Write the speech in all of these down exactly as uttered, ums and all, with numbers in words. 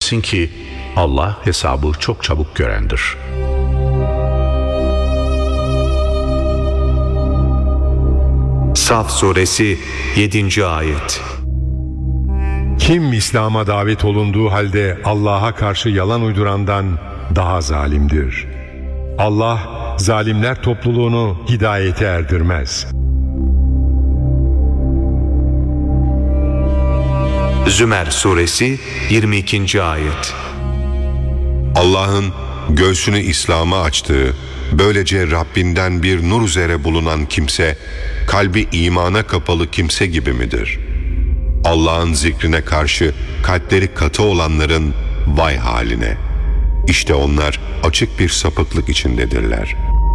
Bilsin ki Allah hesabı çok çabuk görendir. Saf Suresi yedinci Ayet. Kim İslam'a davet olunduğu halde Allah'a karşı yalan uydurandan daha zalimdir. Allah zalimler topluluğunu hidayete erdirmez. Zümer Suresi yirmi ikinci Ayet. Allah'ın göğsünü İslam'a açtığı, böylece Rabbinden bir nur üzere bulunan kimse, kalbi imana kapalı kimse gibi midir? Allah'ın zikrine karşı kalpleri katı olanların vay haline. İşte onlar açık bir sapıklık içindedirler.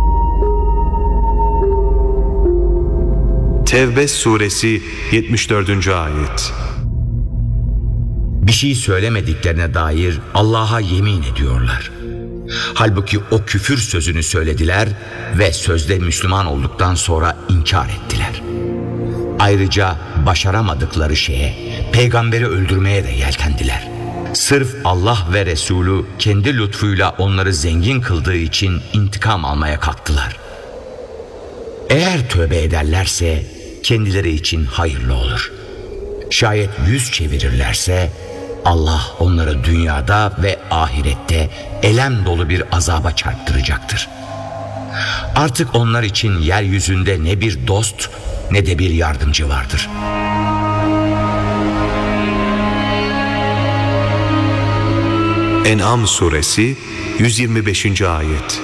Tevbe Suresi yetmiş dördüncü Ayet. Bir şey söylemediklerine dair Allah'a yemin ediyorlar. Halbuki o küfür sözünü söylediler ve sözde Müslüman olduktan sonra inkar ettiler. Ayrıca başaramadıkları şeye, peygamberi öldürmeye de yeltendiler. Sırf Allah ve Resulü kendi lütfuyla onları zengin kıldığı için intikam almaya kalktılar. Eğer tövbe ederlerse kendileri için hayırlı olur. Şayet yüz çevirirlerse Allah onları dünyada ve ahirette elem dolu bir azaba çarptıracaktır. Artık onlar için yeryüzünde ne bir dost ne de bir yardımcı vardır. En'am Suresi yüz yirmi beşinci Ayet.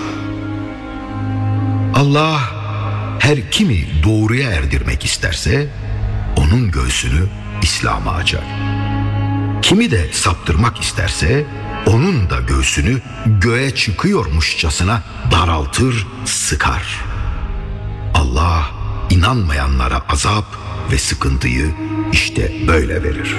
Allah her kimi doğruya erdirmek isterse onun göğsünü İslam'a açar. Kimi de saptırmak isterse onun da göğsünü göğe çıkıyormuşçasına daraltır, sıkar. Allah inanmayanlara azap ve sıkıntıyı işte böyle verir.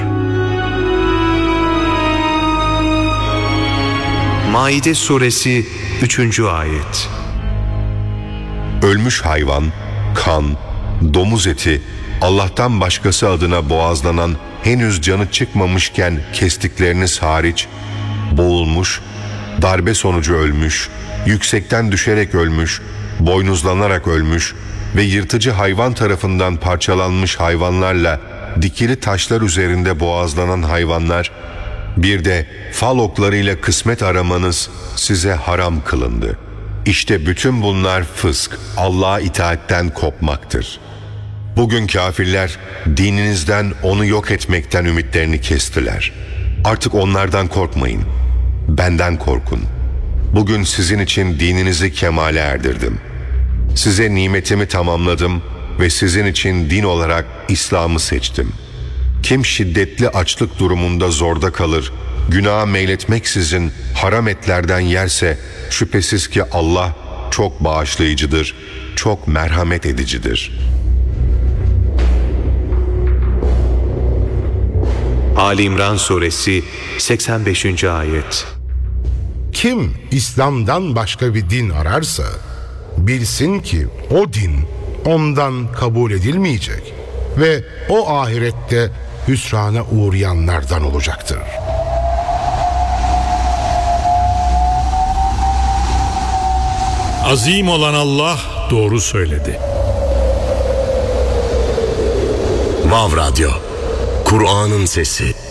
Maide Suresi üçüncü Ayet. Ölmüş hayvan, kan, domuz eti, Allah'tan başkası adına boğazlanan, henüz canı çıkmamışken kestikleriniz hariç, boğulmuş, darbe sonucu ölmüş, yüksekten düşerek ölmüş, boynuzlanarak ölmüş ve yırtıcı hayvan tarafından parçalanmış hayvanlarla dikili taşlar üzerinde boğazlanan hayvanlar, bir de fal oklarıyla kısmet aramanız size haram kılındı. İşte bütün bunlar fısk, Allah'a itaatten kopmaktır. Bugün kafirler dininizden onu yok etmekten ümitlerini kestiler. Artık onlardan korkmayın, benden korkun. Bugün sizin için dininizi kemale erdirdim. Size nimetimi tamamladım ve sizin için din olarak İslam'ı seçtim. Kim şiddetli açlık durumunda zorda kalır, günaha meyletmeksizin haram etlerden yerse, şüphesiz ki Allah çok bağışlayıcıdır, çok merhamet edicidir. Ali İmran Suresi seksen beşinci Ayet. Kim İslam'dan başka bir din ararsa bilsin ki o din ondan kabul edilmeyecek ve o ahirette hüsrana uğrayanlardan olacaktır. Azim olan Allah doğru söyledi. Vav Radyo, Kur'an'ın sesi.